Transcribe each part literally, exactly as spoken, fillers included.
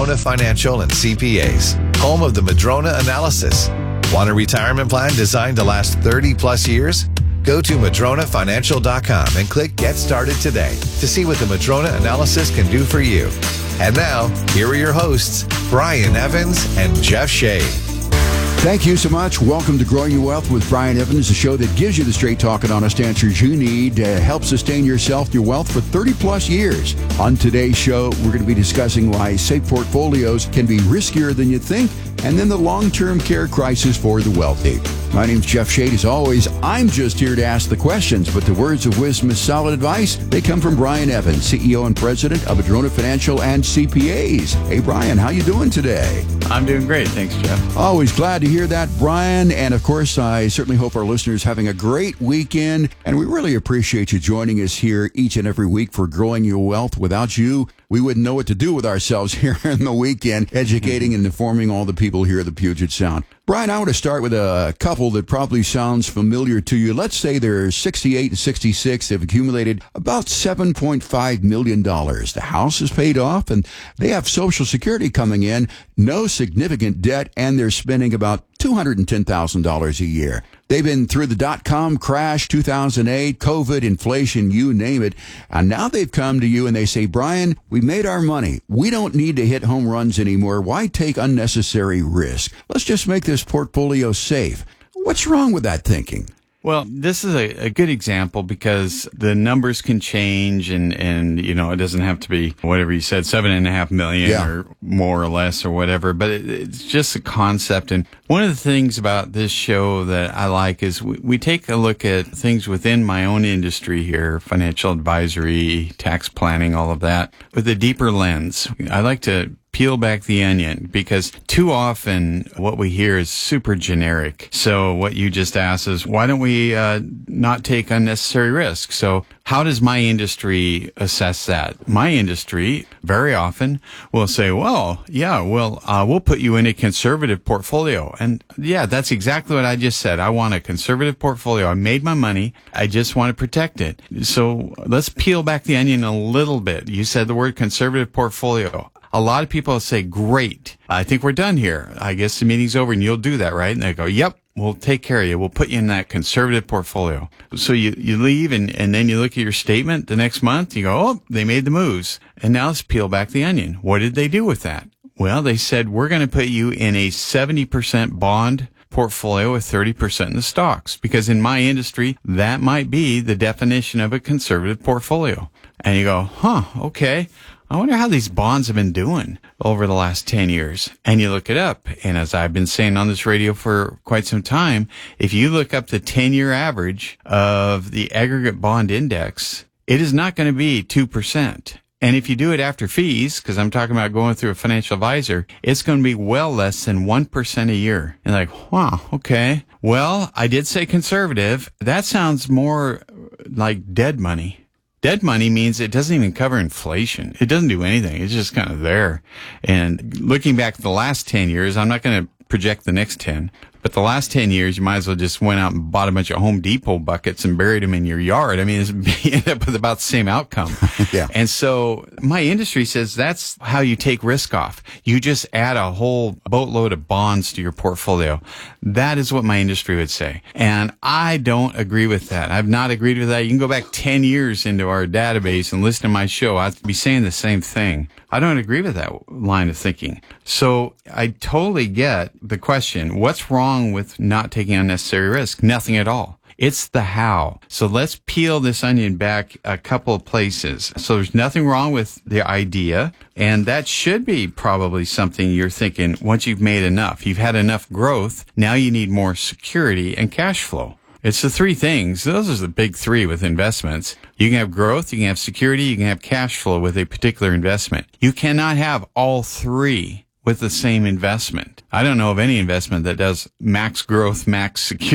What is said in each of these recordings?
Madrona Financial and C P As, home of the Madrona Analysis. Want a retirement plan designed to last thirty plus years? Go to Madrona Financial dot com and click Get Started today to see what the Madrona Analysis can do for you. And now, here are your hosts, Brian Evans and Jeff Shea. Thank you so much. Welcome to Growing Your Wealth with Brian Evans, the show that gives you the straight talk and honest answers you need to help sustain yourself, your wealth for thirty plus years. On today's show, we're going to be discussing why safe portfolios can be riskier than you think, and then the long-term care crisis for the wealthy. My name's Jeff Shea. As always, I'm just here to ask the questions, but the words of wisdom is solid advice. They come from Brian Evans, C E O and President of Madrona Financial and C P As. Hey, Brian, how you doing today? I'm doing great. Thanks, Jeff. Always glad to hear that, Brian. And of course, I certainly hope our listeners are having a great weekend. And we really appreciate you joining us here each and every week for Growing Your Wealth. Without you, we wouldn't know what to do with ourselves here in the weekend, educating and informing all the people here at the Puget Sound. Brian, I want to start with a couple that probably sounds familiar to you. Let's say they're sixty-eight and sixty-six. They've accumulated about seven point five million dollars. The house is paid off, and they have Social Security coming in, no significant debt, and they're spending about two hundred ten thousand dollars a year. They've been through the dot-com crash, two thousand eight, COVID, inflation, you name it. And now they've come to you and they say, Brian, we made our money. We don't need to hit home runs anymore. Why take unnecessary risk? Let's just make this portfolio safe. What's wrong with that thinking? Well, this is a, a good example because the numbers can change and, and, you know, it doesn't have to be whatever you said, seven and a half million yeah. or more or less or whatever, but it, it's just a concept. And one of the things about this show that I like is we, we take a look at things within my own industry here, financial advisory, tax planning, all of that, with a deeper lens. I like to peel back the onion because too often what we hear is super generic. So what you just asked is, why don't we uh, not take unnecessary risk? So how does my industry assess that? My industry very often will say, well, yeah, well, uh, we'll put you in a conservative portfolio. And yeah, that's exactly what I just said. I want a conservative portfolio. I made my money. I just want to protect it. So let's peel back the onion a little bit. You said the word conservative portfolio. A lot of people say, great, I think we're done here. I guess the meeting's over and you'll do that, right? And they go, yep, we'll take care of you. We'll put you in that conservative portfolio. So you, you leave and, and then you look at your statement the next month. You go, oh, they made the moves. And now let's peel back the onion. What did they do with that? Well, they said, we're going to put you in a seventy percent bond portfolio with thirty percent in the stocks. Because in my industry, that might be the definition of a conservative portfolio. And you go, huh, okay. I wonder how these bonds have been doing over the last ten years. And you look it up. And as I've been saying on this radio for quite some time, if you look up the ten-year average of the aggregate bond index, it is not going to be two percent. And if you do it after fees, because I'm talking about going through a financial advisor, it's going to be well less than one percent a year. And like, wow, okay. Well, I did say conservative. That sounds more like dead money. Dead money means it doesn't even cover inflation. It doesn't do anything. It's just kind of there. And looking back at the last ten years, I'm not going to project the next ten, but the last ten years, you might as well just went out and bought a bunch of Home Depot buckets and buried them in your yard. I mean, it's, you end up with about the same outcome. yeah. And so my industry says that's how you take risk off. You just add a whole boatload of bonds to your portfolio. That is what my industry would say. And I don't agree with that. I've not agreed with that. You can go back ten years into our database and listen to my show. I'd be saying the same thing. I don't agree with that line of thinking. So I totally get the question, what's wrong with not taking unnecessary risk? Nothing at all. It's the how. So let's peel this onion back a couple of places. So there's nothing wrong with the idea, and that should be probably something you're thinking once you've made enough. You've had enough growth. Now you need more security and cash flow. It's the three things. Those are the big three with investments. You can have growth, you can have security, you can have cash flow with a particular investment. You cannot have all three with the same investment. I don't know of any investment that does max growth, max security,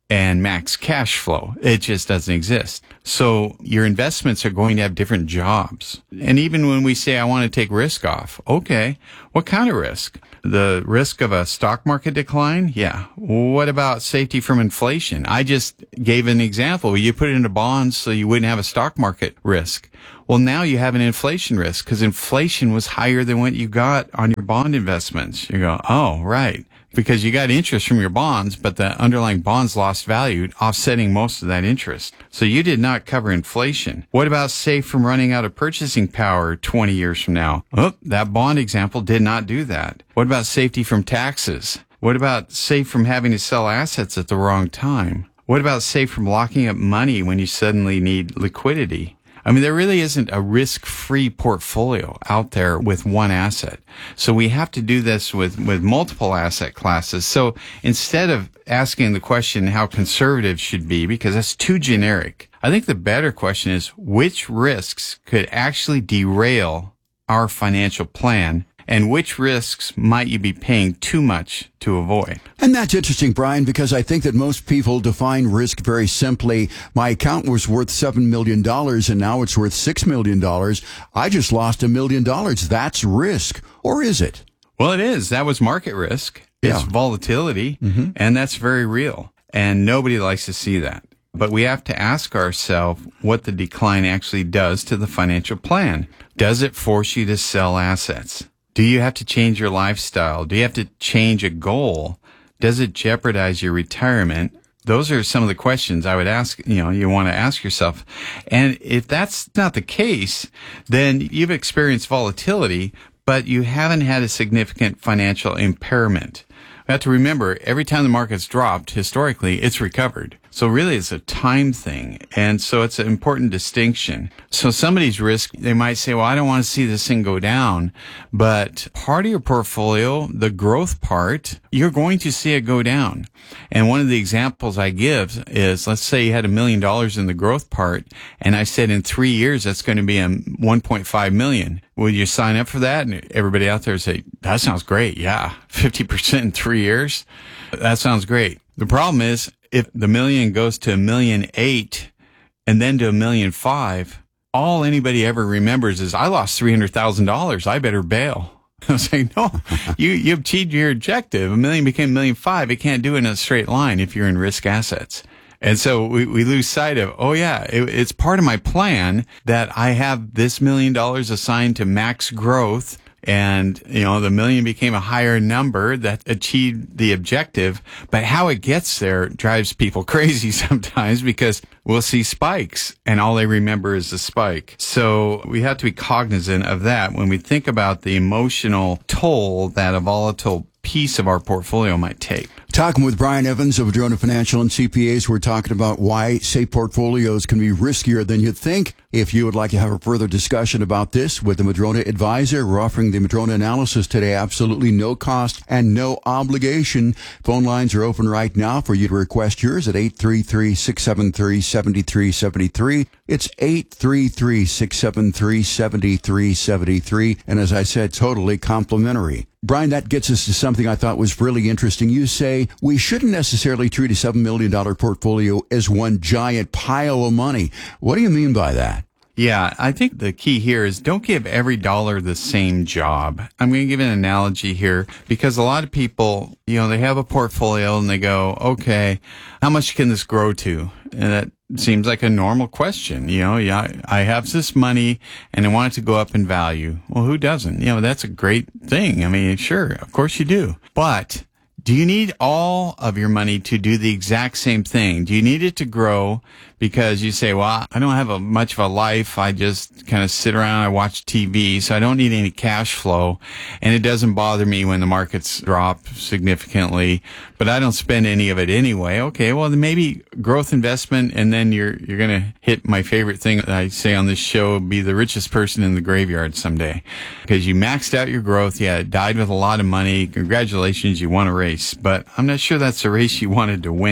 and max cash flow. It just doesn't exist. So your investments are going to have different jobs. And even when we say, I want to take risk off, okay, what kind of risk? The risk of a stock market decline? Yeah. What about safety from inflation? I just gave an example. You put it into bonds so you wouldn't have a stock market risk. Well, now you have an inflation risk because inflation was higher than what you got on your bond investments. You go, oh, right. Because you got interest from your bonds, but the underlying bonds lost value, offsetting most of that interest. So you did not cover inflation. What about safe from running out of purchasing power twenty years from now? Oh, that bond example did not do that. What about safety from taxes? What about safe from having to sell assets at the wrong time? What about safe from locking up money when you suddenly need liquidity? I mean, there really isn't a risk-free portfolio out there with one asset. So we have to do this with, with multiple asset classes. So instead of asking the question how conservative should be, because that's too generic, I think the better question is which risks could actually derail our financial plan, and which risks might you be paying too much to avoid? And that's interesting, Brian, because I think that most people define risk very simply. My account was worth seven million dollars and now it's worth six million dollars. I just lost a million dollars. That's risk. Or is it? Well, it is. That was market risk. It's Yeah. volatility, mm-hmm. and that's very real. And nobody likes to see that. But we have to ask ourselves what the decline actually does to the financial plan. Does it force you to sell assets? Do you have to change your lifestyle? Do you have to change a goal? Does it jeopardize your retirement? Those are some of the questions I would ask, you know, you want to ask yourself. And if that's not the case, then you've experienced volatility, but you haven't had a significant financial impairment. We have to remember, every time the market's dropped, historically, it's recovered. So really, it's a time thing. And so it's an important distinction. So somebody's risk, they might say, well, I don't want to see this thing go down. But part of your portfolio, the growth part, you're going to see it go down. And one of the examples I give is, let's say you had a million dollars in the growth part, and I said in three years, that's going to be a one point five million. Will you sign up for that? And everybody out there say, that sounds great. Yeah. fifty percent in three years. That sounds great. The problem is, if the million goes to a million eight and then to a million five, all anybody ever remembers is, I lost three hundred thousand dollars. I better bail. I was saying, no, you, you achieved your objective. A million became a million five. It can't do it in a straight line if you're in risk assets. And so we, we lose sight of, oh yeah, it, it's part of my plan that I have this million dollars assigned to max growth. And, you know, the million became a higher number that achieved the objective. But how it gets there drives people crazy sometimes, because we'll see spikes and all they remember is the spike. So we have to be cognizant of that when we think about the emotional toll that a volatile piece of our portfolio might take. Talking with Brian Evans of Madrona Financial and C P As, we're talking about why safe portfolios can be riskier than you'd think. If you would like to have a further discussion about this with the Madrona advisor, we're offering the Madrona analysis today, absolutely no cost and no obligation. Phone lines are open right now for you to request yours at eight three three, six seven three, seven three seven three. It's eight three three, six seven three, seven three seven three. And as I said, totally complimentary. Brian, that gets us to something I thought was really interesting. You say we shouldn't necessarily treat a seven million dollars portfolio as one giant pile of money. What do you mean by that? Yeah, I think the key here is don't give every dollar the same job. I'm going to give an analogy here, because a lot of people, you know, they have a portfolio and they go, okay, how much can this grow to? And that seems like a normal question. You know, yeah, I have this money and I want it to go up in value. Well, who doesn't? You know, that's a great thing. I mean, sure, of course you do. But do you need all of your money to do the exact same thing? Do you need it to grow because you say, well, I don't have a, much of a life. I just kind of sit around, I watch T V, so I don't need any cash flow. And it doesn't bother me when the markets drop significantly, but I don't spend any of it anyway. Okay, well, then maybe growth investment, and then you're you're going to hit my favorite thing that I say on this show, be the richest person in the graveyard someday. Because you maxed out your growth, yeah, it died with a lot of money. Congratulations, you won a race. But I'm not sure that's the race you wanted to win.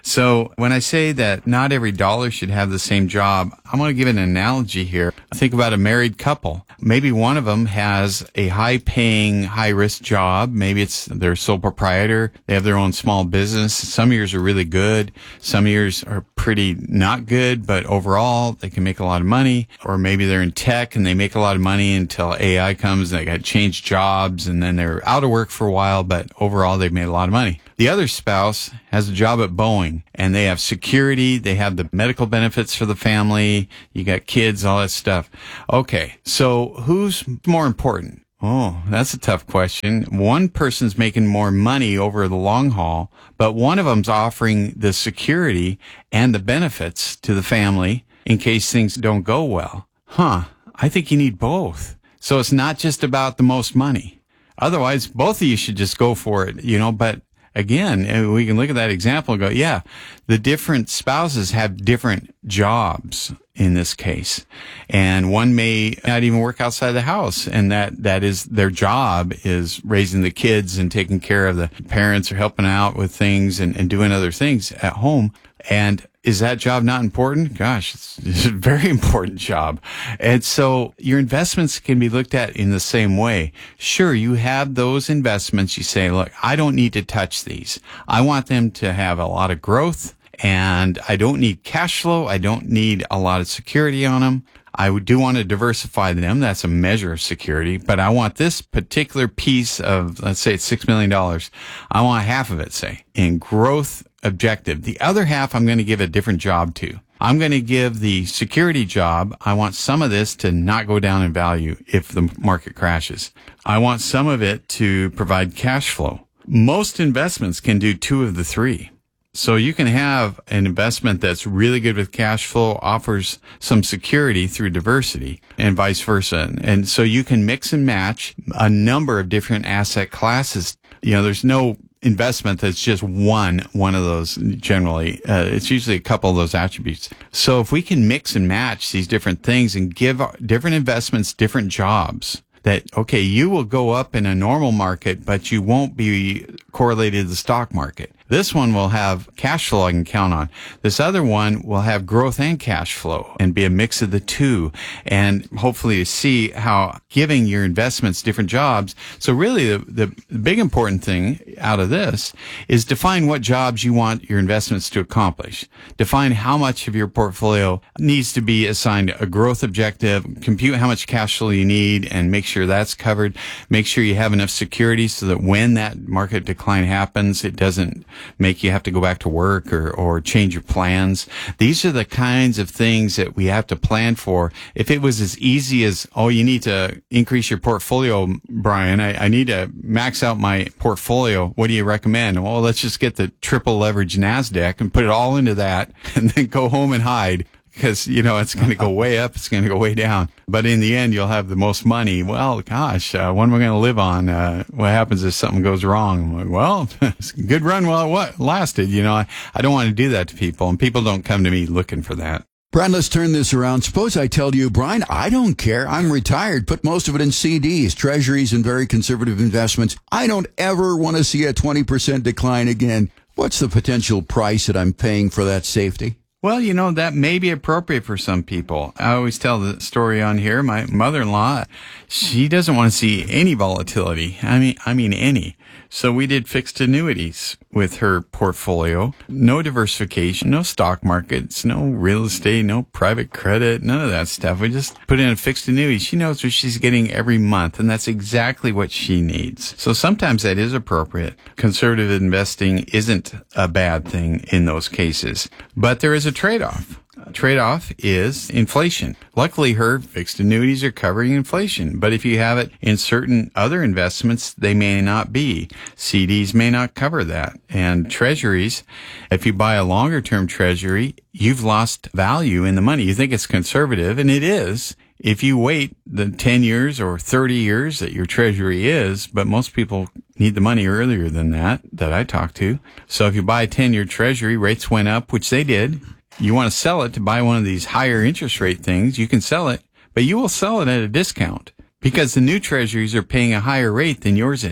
So when I say that not every dollar should have the same job, I'm going to give an analogy here. Think about a married couple. Maybe one of them has a high-paying, high-risk job. Maybe it's their sole proprietor. They have their own small business. Some years are really good. Some years are pretty not good, but overall they can make a lot of money. Or maybe they're in tech and they make a lot of money until A I comes and they got to change jobs and then they're out of work for a while, but overall they've made a lot of money. The other spouse has a job at Boeing and they have security. They have the medical benefits for the family. You got kids, all that stuff. Okay. So who's more important? Oh, that's a tough question. One person's making more money over the long haul, but one of them's offering the security and the benefits to the family in case things don't go well. Huh. I think you need both. So it's not just about the most money. Otherwise, both of you should just go for it, you know, but again, we can look at that example and go, yeah, the different spouses have different jobs in this case. And one may not even work outside the house. And that, that is their job is raising the kids and taking care of the parents or helping out with things and, and doing other things at home. And is that job not important? Gosh, it's, it's a very important job. And so your investments can be looked at in the same way. Sure, you have those investments. You say, look, I don't need to touch these. I want them to have a lot of growth and I don't need cash flow. I don't need a lot of security on them. I do want to diversify them. That's a measure of security, but I want this particular piece of, let's say it's six million dollars. I want half of it, say, in growth objective. The other half I'm going to give a different job to. I'm going to give the security job. I want some of this to not go down in value if the market crashes. I want some of it to provide cash flow. Most investments can do two of the three. So you can have an investment that's really good with cash flow, offers some security through diversity, and vice versa. And so you can mix and match a number of different asset classes. You know, there's no investment that's just one, one of those generally. Uh, it's usually a couple of those attributes. So if we can mix and match these different things and give different investments different jobs, that, okay, you will go up in a normal market, but you won't be correlated to the stock market. This one will have cash flow I can count on. This other one will have growth and cash flow and be a mix of the two. And hopefully to see how giving your investments different jobs. So really the, the big important thing out of this is define what jobs you want your investments to accomplish. Define how much of your portfolio needs to be assigned a growth objective, compute how much cash flow you need and make sure that's covered. Make sure you have enough security so that when that market decline happens, it doesn't make you have to go back to work or, or change your plans. These are the kinds of things that we have to plan for. If it was as easy as, oh, you need to increase your portfolio, Brian, I, I need to max out my portfolio. What do you recommend? Well, let's just get the triple leverage NASDAQ and put it all into that and then go home and hide. Because, you know, it's going to go way up, it's going to go way down. But in the end, you'll have the most money. Well, gosh, uh, what am I going to live on? Uh, what happens if something goes wrong? I'm like, well, it's a good run while it what lasted. You know, I, I don't want to do that to people, and people don't come to me looking for that. Brian, let's turn this around. Suppose I tell you, Brian, I don't care. I'm retired. Put most of it in C Ds, treasuries, and very conservative investments. I don't ever want to see a twenty percent decline again. What's the potential price that I'm paying for that safety? Well, you know, that may be appropriate for some people. I always tell the story on here. My mother-in-law, she doesn't want to see any volatility. I mean, I mean any. So we did fixed annuities with her portfolio. No diversification, no stock markets, no real estate, no private credit, none of that stuff. We just put in a fixed annuity. She knows what she's getting every month, and that's exactly what she needs. So sometimes that is appropriate. Conservative investing isn't a bad thing in those cases, but there is a trade-off. Trade-off is inflation. Luckily, her fixed annuities are covering inflation, but if you have it in certain other investments, they may not be. C Ds may not cover that. And treasuries, if you buy a longer-term treasury, you've lost value in the money. You think it's conservative, and it is. If you wait the ten years or thirty years that your treasury is, but most people need the money earlier than that, that I talk to. So if you buy a ten-year treasury, rates went up, which they did. You want to sell it to buy one of these higher interest rate things, you can sell it, but you will sell it at a discount because the new treasuries are paying a higher rate than yours is.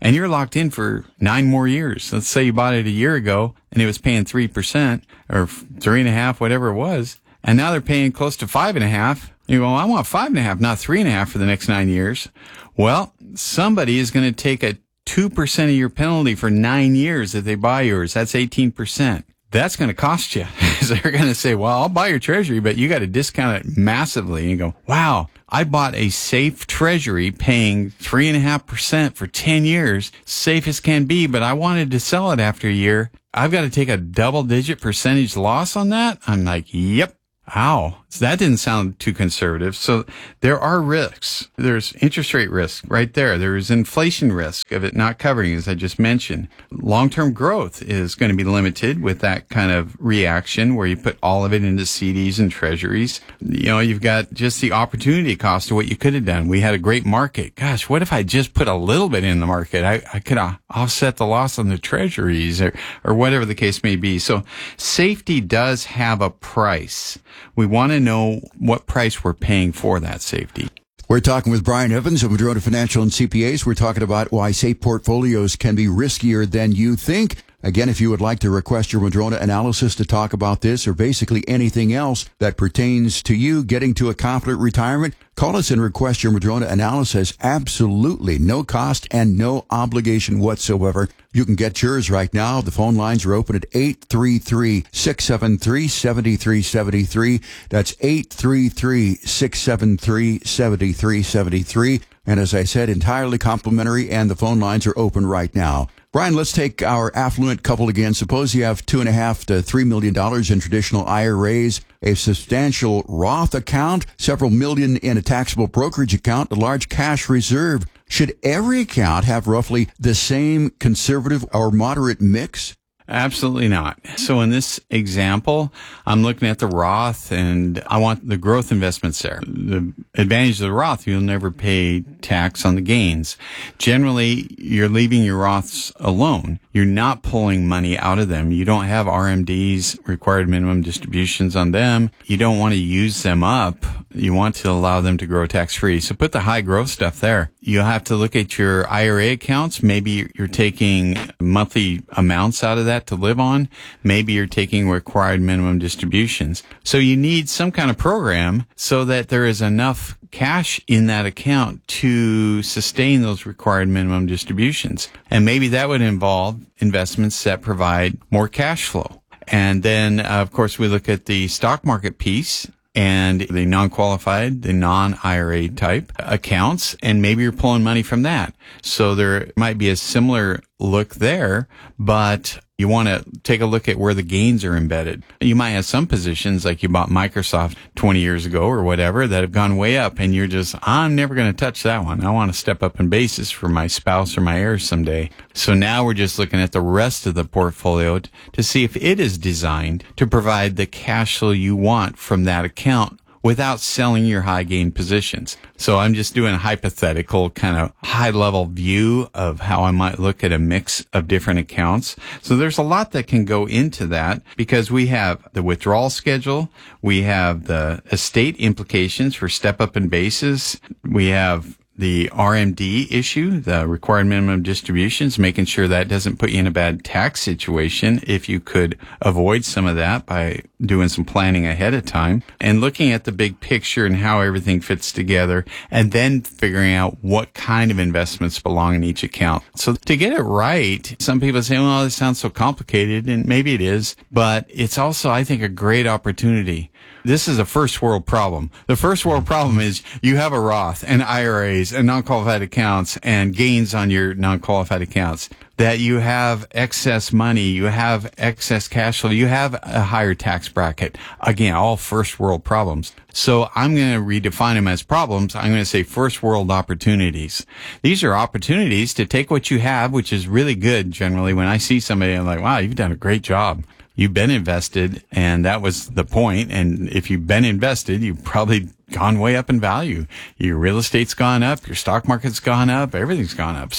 and you're locked in for nine more years. Let's say you bought it a year ago and it was paying three percent or three and a half, whatever it was. And now they're paying close to five and a half. You go, well, I want five and a half, not three and a half for the next nine years. Well, somebody is going to take a two percent of your penalty for nine years if they buy yours. That's eighteen percent. That's going to cost you. So they're going to say, well, I'll buy your treasury, but you got to discount it massively. And you go, wow, I bought a safe treasury paying three and a half percent for ten years, safe as can be, but I wanted to sell it after a year. I've got to take a double digit percentage loss on that. I'm like, yep. Wow. So that didn't sound too conservative. So there are risks. There's interest rate risk right there. There's inflation risk of it not covering, as I just mentioned. Long-term growth is going to be limited with that kind of reaction where you put all of it into C Ds and treasuries. You know, you've got just the opportunity cost of what you could have done. We had a great market. Gosh, what if I just put a little bit in the market? I, I could uh, offset the loss on the treasuries or, or whatever the case may be. So safety does have a price. We want to know what price we're paying for that safety. We're talking with Brian Evans of Madrona Financial and C P As. We're talking about why safe portfolios can be riskier than you think. Again, if you would like to request your Madrona analysis to talk about this or basically anything else that pertains to you getting to a confident retirement, call us and request your Madrona analysis. Absolutely no cost and no obligation whatsoever. You can get yours right now. The phone lines are open at eight three three, six seven three, seven three seven three. That's eight three three, six seven three, seven three seven three. And as I said, entirely complimentary, and the phone lines are open right now. Brian, let's take our affluent couple again. Suppose you have two and a half to three million dollars in traditional I R As, a substantial Roth account, several million in a taxable brokerage account, a large cash reserve. Should every account have roughly the same conservative or moderate mix? Absolutely not. So in this example, I'm looking at the Roth and I want the growth investments there. The advantage of the Roth, you'll never pay tax on the gains. Generally, you're leaving your Roths alone. You're not pulling money out of them. You don't have R M Ds, required minimum distributions on them. You don't want to use them up. You want to allow them to grow tax-free. So put the high growth stuff there. You'll have to look at your I R A accounts. Maybe you're taking monthly amounts out of that to live on. Maybe you're taking required minimum distributions. So you need some kind of program so that there is enough cash in that account to sustain those required minimum distributions. And maybe that would involve investments that provide more cash flow. And then, uh, of course, we look at the stock market piece and the non-qualified, the non-I R A type accounts, and maybe you're pulling money from that. So there might be a similar look there, but you want to take a look at where the gains are embedded. You might have some positions like you bought Microsoft twenty years ago or whatever that have gone way up and you're just, I'm never going to touch that one. I want to step up in basis for my spouse or my heirs someday. So now we're just looking at the rest of the portfolio to see if it is designed to provide the cash flow you want from that account without selling your high gain positions. So I'm just doing a hypothetical kind of high level view of how I might look at a mix of different accounts. So there's a lot that can go into that because we have the withdrawal schedule. We have the estate implications for step up in basis. We have the R M D issue, the required minimum distributions, making sure that doesn't put you in a bad tax situation if you could avoid some of that by doing some planning ahead of time, and looking at the big picture and how everything fits together, and then figuring out what kind of investments belong in each account. So to get it right, some people say, well, this sounds so complicated, and maybe it is, but it's also, I think, a great opportunity. This is a first world problem. The first world problem is you have a Roth and I R As and non-qualified accounts and gains on your non-qualified accounts, that you have excess money, you have excess cash flow, you have a higher tax bracket. Again, all first world problems. So I'm going to redefine them as problems. I'm going to say first world opportunities. These are opportunities to take what you have, which is really good generally. When I see somebody, I'm like, wow, you've done a great job. You've been invested, and that was the point. And if you've been invested, you've probably gone way up in value. Your real estate's gone up, your stock market's gone up, everything's gone up. So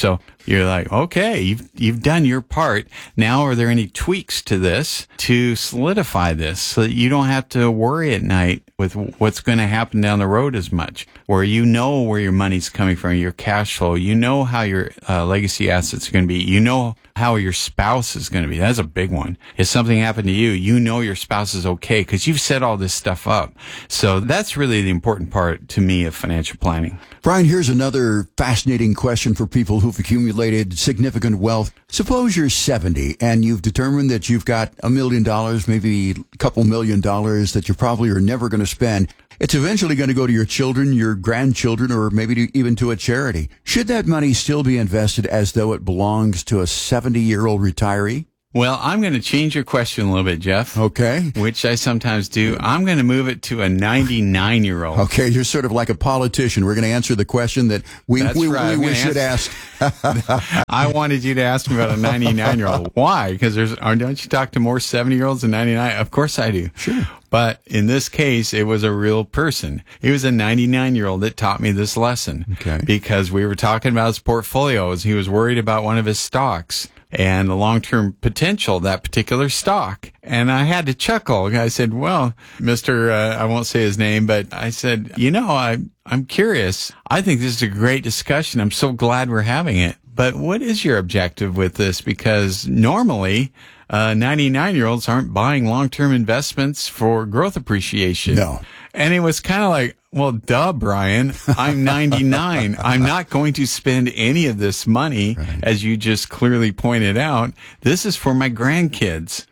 You're like, okay, you've, you've done your part. Now, are there any tweaks to this to solidify this so that you don't have to worry at night with what's going to happen down the road as much, where you know where your money's coming from, your cash flow, you know how your uh, legacy assets are going to be, you know how your spouse is going to be. That's a big one. If something happened to you, you know your spouse is okay because you've set all this stuff up. So that's really the important part to me of financial planning. Brian, here's another fascinating question for people who've accumulated significant wealth. Suppose you're seventy and you've determined that you've got a million dollars, maybe a couple million dollars that you probably are never going to spend. It's eventually going to go to your children, your grandchildren, or maybe to, even to a charity. Should that money still be invested as though it belongs to a seventy-year-old retiree? Well, I'm going to change your question a little bit, Jeff. Okay. Which I sometimes do. I'm going to move it to a ninety-nine-year-old. Okay, you're sort of like a politician. We're going to answer the question that we, That's we, right. we, we should ask. ask. I wanted you to ask me about a ninety-nine-year-old. Why? Because there's, don't you talk to more seventy-year-olds than ninety-nine? Of course I do. Sure. But in this case, it was a real person. It was a ninety-nine-year-old that taught me this lesson. Okay. Because we were talking about his portfolios. He was worried about one of his stocks and the long-term potential of that particular stock. And I had to chuckle. I said, well, Mister Uh, I won't say his name, but I said, you know, I, I'm curious. I think this is a great discussion. I'm so glad we're having it. But what is your objective with this? Because normally, uh, ninety-nine-year-olds aren't buying long-term investments for growth appreciation. No. And it was kind of like, well, duh, Brian, I'm ninety-nine. I'm not going to spend any of this money, right, as you just clearly pointed out. This is for my grandkids.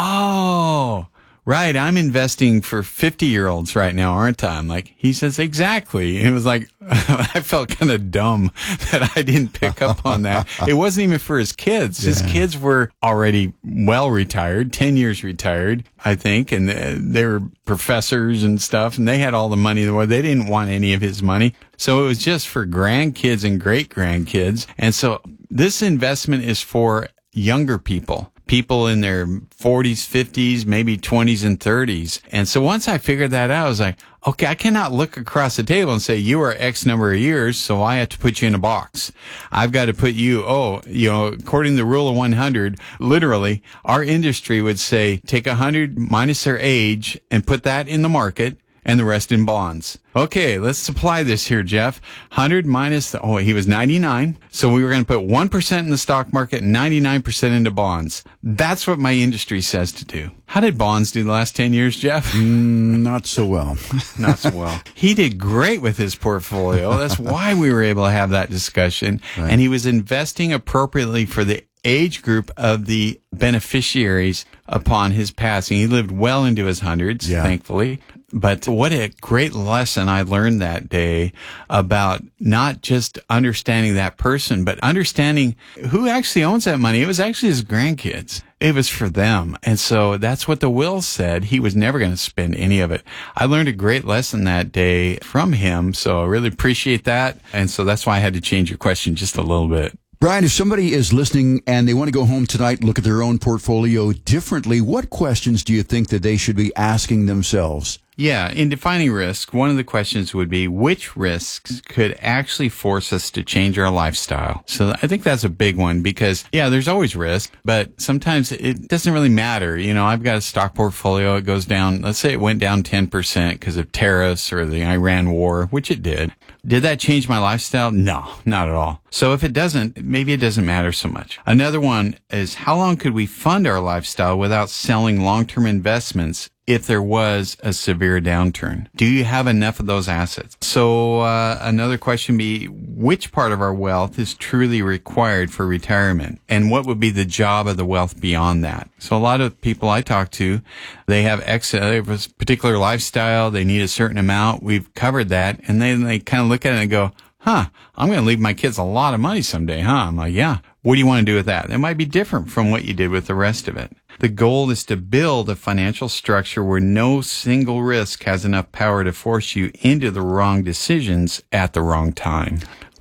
Oh, right. I'm investing for fifty-year-olds right now, aren't I? I'm like, he says, exactly. And it was like, I felt kind of dumb that I didn't pick up on that. It wasn't even for his kids. His Yeah. kids were already well retired, ten years retired, I think, and they were professors and stuff, and they had all the money in the world. They didn't want any of his money. So it was just for grandkids and great-grandkids. And so this investment is for younger people. People in their forties, fifties, maybe twenties and thirties. And so once I figured that out, I was like, okay, I cannot look across the table and say, you are X number of years, so I have to put you in a box. I've got to put you, oh, you know, according to the rule of one hundred, literally, our industry would say, take one hundred minus their age and put that in the market and the rest in bonds. Okay, let's supply this here, Jeff. one hundred minus, the, oh, he was ninety-nine. So we were going to put one percent in the stock market and ninety-nine percent into bonds. That's what my industry says to do. How did bonds do the last ten years, Jeff? Mm, not so well. Not so well. He did great with his portfolio. That's why we were able to have that discussion. Right. And he was investing appropriately for the age group of the beneficiaries upon his passing. He lived well into his hundreds, Yeah. thankfully. But what a great lesson I learned that day about not just understanding that person, but understanding who actually owns that money. It was actually his grandkids. It was for them. And so that's what the will said. He was never going to spend any of it. I learned a great lesson that day from him. So I really appreciate that. And so that's why I had to change your question just a little bit. Brian, if somebody is listening and they want to go home tonight, look at their own portfolio differently, what questions do you think that they should be asking themselves? Yeah, in defining risk, one of the questions would be which risks could actually force us to change our lifestyle. So I think that's a big one because, yeah, there's always risk, but sometimes it doesn't really matter. You know, I've got a stock portfolio. It goes down, let's say it went down ten percent because of tariffs or the Iran war, which it did. Did that change my lifestyle? No, not at all. So if it doesn't, maybe it doesn't matter so much. Another one is how long could we fund our lifestyle without selling long-term investments if there was a severe downturn? Do you have enough of those assets? So uh, another question be, which part of our wealth is truly required for retirement? And what would be the job of the wealth beyond that? So a lot of people I talk to, they have X, they have a particular lifestyle, they need a certain amount. We've covered that. And then they kind of look at it and go, huh, I'm going to leave my kids a lot of money someday, huh? I'm like, yeah. What do you want to do with that? It might be different from what you did with the rest of it. The goal is to build a financial structure where no single risk has enough power to force you into the wrong decisions at the wrong time.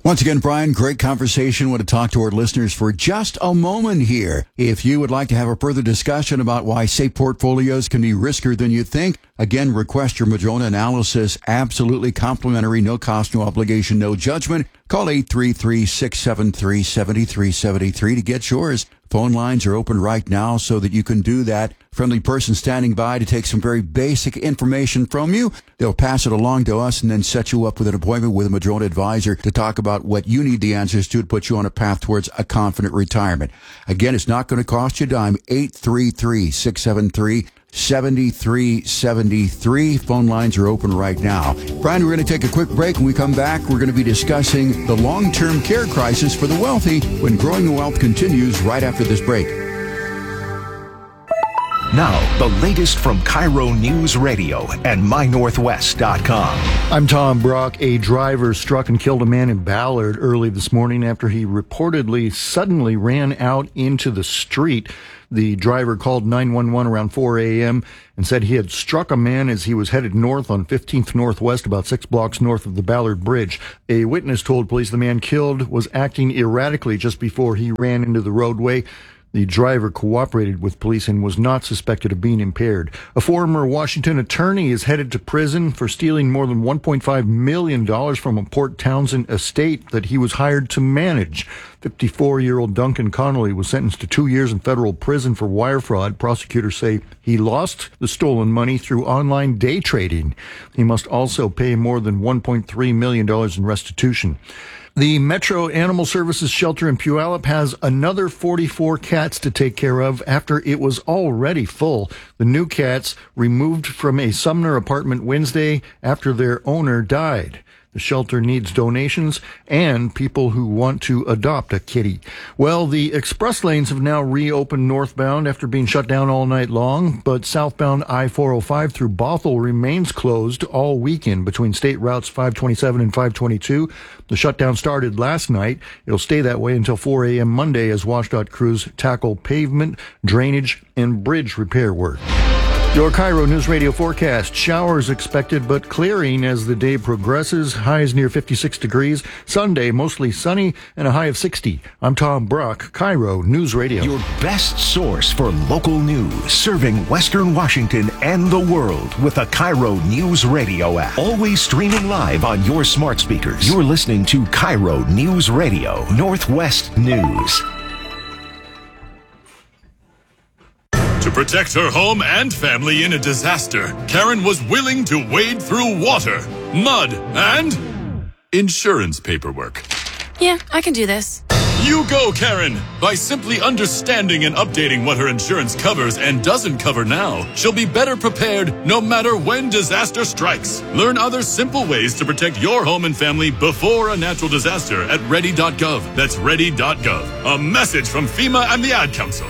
Once again, Brian, great conversation. Want to talk to our listeners for just a moment here. If you would like to have a further discussion about why safe portfolios can be riskier than you think, again, request your Madrona analysis. Absolutely complimentary, no cost, no obligation, no judgment. Call eight three three, six seven three, seven three seven three to get yours. Phone lines are open right now so that you can do that. Friendly person standing by to take some very basic information from you. They'll pass it along to us and then set you up with an appointment with a Madrona advisor to talk about what you need the answers to to put you on a path towards a confident retirement. Again, it's not going to cost you a dime. eight three three, six seven three, seven three seven three. Phone lines are open right now. Brian, we're going to take a quick break. When we come back, we're going to be discussing the long-term care crisis for the wealthy when Growing Your Wealth continues right after this break. Now, the latest from Cairo News Radio and my northwest dot com. I'm Tom Brock. A driver struck and killed a man in Ballard early this morning after he reportedly suddenly ran out into the street. The driver called nine one one around four a.m. and said he had struck a man as he was headed north on fifteenth Northwest, about six blocks north of the Ballard Bridge. A witness told police the man killed was acting erratically just before he ran into the roadway. The driver cooperated with police and was not suspected of being impaired. A former Washington attorney is headed to prison for stealing more than one point five million dollars from a Port Townsend estate that he was hired to manage. fifty-four-year-old Duncan Connolly was sentenced to two years in federal prison for wire fraud. Prosecutors say he lost the stolen money through online day trading. He must also pay more than one point three million dollars in restitution. The Metro Animal Services shelter in Puyallup has another forty-four cats to take care of after it was already full. The new cats removed from a Sumner apartment Wednesday after their owner died. The shelter needs donations and people who want to adopt a kitty. Well, the express lanes have now reopened northbound after being shut down all night long, but southbound I four oh five through Bothell remains closed all weekend between state routes five twenty-seven and five twenty-two. The shutdown started last night. It'll stay that way until four a.m. Monday as WashDOT crews tackle pavement, drainage, and bridge repair work. Your Cairo News Radio forecast. Showers expected, but clearing as the day progresses. Highs near fifty-six degrees. Sunday, mostly sunny and a high of sixty. I'm Tom Brock, Cairo News Radio. Your best source for local news, serving Western Washington and the world with the Cairo News Radio app. Always streaming live on your smart speakers. You're listening to Cairo News Radio, Northwest News. To protect her home and family in a disaster, Karen was willing to wade through water, mud, and insurance paperwork. Yeah, I can do this. You go, Karen! By simply understanding and updating what her insurance covers and doesn't cover now, she'll be better prepared no matter when disaster strikes. Learn other simple ways to protect your home and family before a natural disaster at ready dot gov. That's ready dot gov. A message from FEMA and the Ad Council.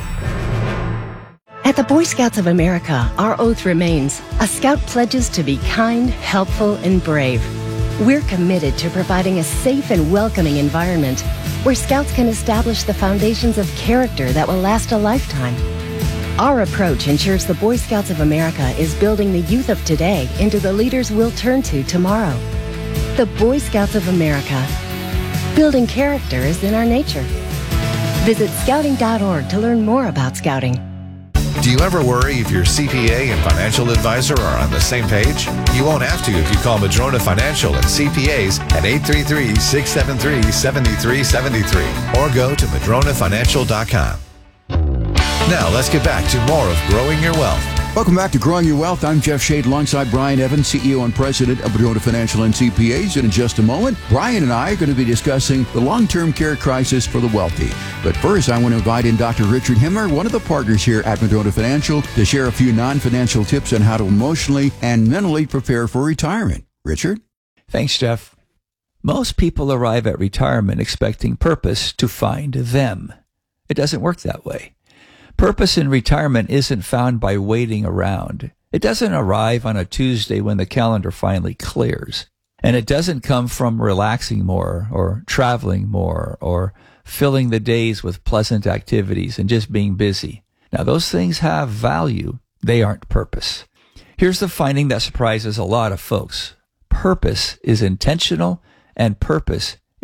At the Boy Scouts of America, our oath remains. A Scout pledges to be kind, helpful, and brave. We're committed to providing a safe and welcoming environment where Scouts can establish the foundations of character that will last a lifetime. Our approach ensures the Boy Scouts of America is building the youth of today into the leaders we'll turn to tomorrow. The Boy Scouts of America. Building character is in our nature. Visit scouting dot org to learn more about Scouting. Do you ever worry if your C P A and financial advisor are on the same page? You won't have to if you call Madrona Financial and C P As at eight three three, six seven three, seven three seven three or go to madrona financial dot com. Now let's get back to more of Growing Your Wealth. Welcome back to Growing Your Wealth. I'm Jeff Shade alongside Brian Evans, C E O and President of Madrona Financial and C P As. And in just a moment, Brian and I are going to be discussing the long-term care crisis for the wealthy. But first, I want to invite in Doctor Richard Himmler, one of the partners here at Madrona Financial, to share a few non-financial tips on how to emotionally and mentally prepare for retirement. Richard? Thanks, Jeff. Most people arrive at retirement expecting purpose to find them. It doesn't work that way. Purpose in retirement isn't found by waiting around. It doesn't arrive on a Tuesday when the calendar finally clears. And it doesn't come from relaxing more or traveling more or filling the days with pleasant activities and just being busy. Now, those things have value. They aren't purpose. Here's the finding that surprises a lot of folks. Purpose is intentional and purpose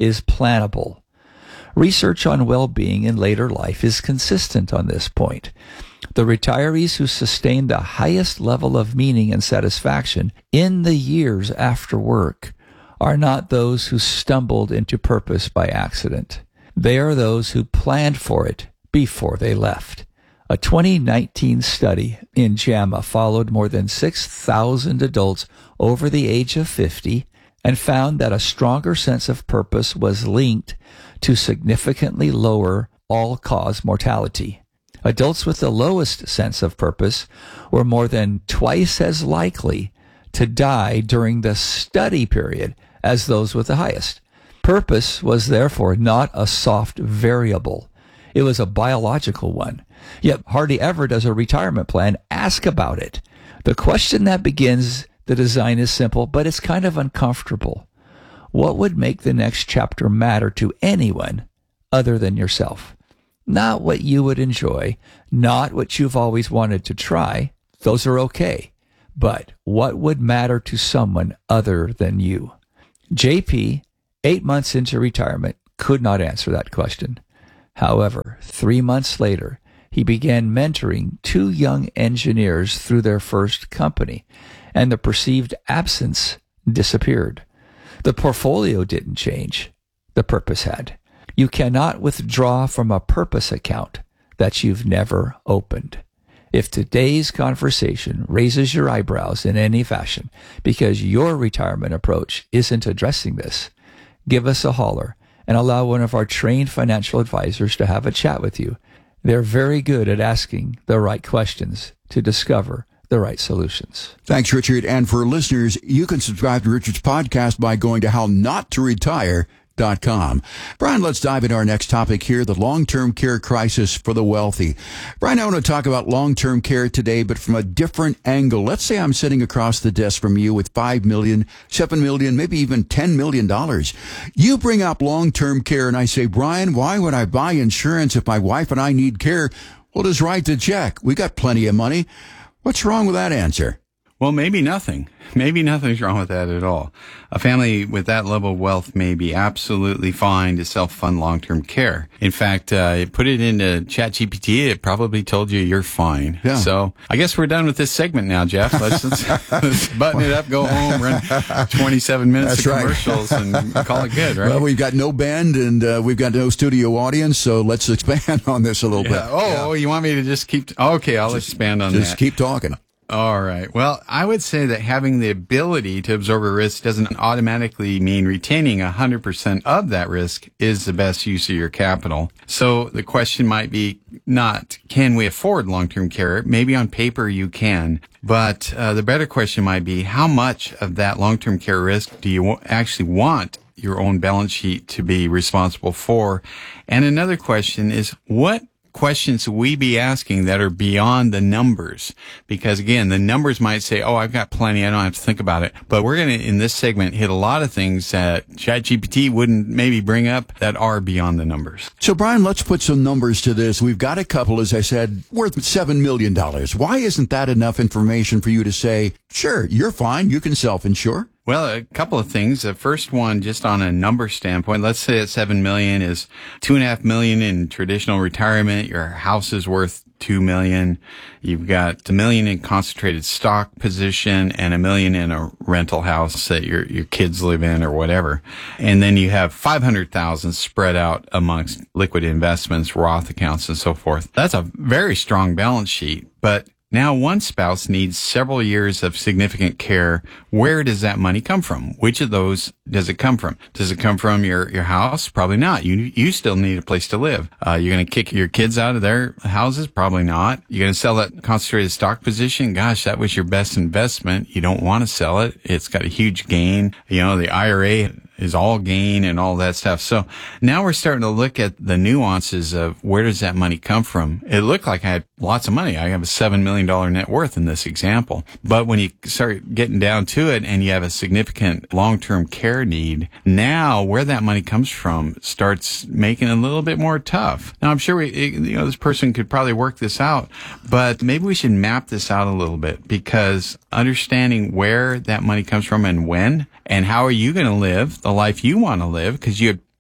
is plannable. Research on well-being in later life is consistent on this point. The retirees who sustain the highest level of meaning and satisfaction in the years after work are not those who stumbled into purpose by accident. They are those who planned for it before they left. A twenty nineteen study in JAMA followed more than six thousand adults over the age of fifty and found that a stronger sense of purpose was linked to significantly lower all-cause mortality. Adults with the lowest sense of purpose were more than twice as likely to die during the study period as those with the highest. Purpose was therefore not a soft variable. It was a biological one. Yet hardly ever does a retirement plan ask about it. The question that begins the design is simple, but it's kind of uncomfortable. What would make the next chapter matter to anyone other than yourself? Not what you would enjoy, not what you've always wanted to try. Those are okay. But what would matter to someone other than you? J P, eight months into retirement, could not answer that question. However, three months later, he began mentoring two young engineers through their first company, and the perceived absence disappeared. The portfolio didn't change. The purpose had. You cannot withdraw from a purpose account that you've never opened. If today's conversation raises your eyebrows in any fashion because your retirement approach isn't addressing this, give us a holler and allow one of our trained financial advisors to have a chat with you. They're very good at asking the right questions to discover the right solutions. Thanks, Richard. And for listeners, you can subscribe to Richard's podcast by going to how not to retire dot com. Brian, let's dive into our next topic here, the long-term care crisis for the wealthy. Brian, I want to talk about long-term care today, but from a different angle. Let's say I'm sitting across the desk from you with five million dollars, seven million dollars, maybe even ten million dollars. You bring up long-term care, and I say, Brian, why would I buy insurance if my wife and I need care? We'll just write the check. We got plenty of money. What's wrong with that answer? Well, maybe nothing. Maybe nothing's wrong with that at all. A family with that level of wealth may be absolutely fine to self-fund long-term care. In fact, uh, put it into ChatGPT, it probably told you you're fine. Yeah. So I guess we're done with this segment now, Jeff. Let's, let's, let's button it up, go home, run twenty-seven minutes That's of right. commercials, and call it good, right? Well, we've got no band and uh, we've got no studio audience, so let's expand on this a little Yeah. bit. Oh, Yeah. oh, you want me to just keep... T- okay, I'll Just- expand on Just that. keep talking. All right. Well, I would say that having the ability to absorb a risk doesn't automatically mean retaining one hundred percent of that risk is the best use of your capital. So the question might be not, can we afford long-term care? Maybe on paper you can. But uh, the better question might be, how much of that long-term care risk do you actually want your own balance sheet to be responsible for? And another question is, what questions we be asking that are beyond the numbers? Because again, the numbers might say, oh, I've got plenty, I don't have to think about it. But we're going to, in this segment, hit a lot of things that ChatGPT wouldn't maybe bring up that are beyond the numbers. So, Brian, let's put some numbers to this. We've got a couple, as I said, worth seven million dollars. Why isn't that enough information for you to say, sure, you're fine, you can self-insure? Well, a couple of things. The first one, just on a number standpoint, let's say that seven million is two and a half million in traditional retirement. Your house is worth two million. You've got a million in concentrated stock position and a million in a rental house that your your kids live in or whatever. And then you have five hundred thousand spread out amongst liquid investments, Roth accounts, and so forth. That's a very strong balance sheet, but now, one spouse needs several years of significant care. Where does that money come from? Which of those does it come from? Does it come from your, your house? Probably not. You you still need a place to live. Uh, you're going to kick your kids out of their houses? Probably not. You're going to sell that concentrated stock position? Gosh, that was your best investment. You don't want to sell it. It's got a huge gain. You know, the I R A is all gain and all that stuff. So now we're starting to look at the nuances of where does that money come from? It looked like I had lots of money. I have a seven million dollars net worth in this example. But when you start getting down to it and you have a significant long-term care need, now where that money comes from starts making it a little bit more tough. Now I'm sure we, you know, this person could probably work this out, but maybe we should map this out a little bit, because understanding where that money comes from and when, and how are you going to live the life you want to live, because you had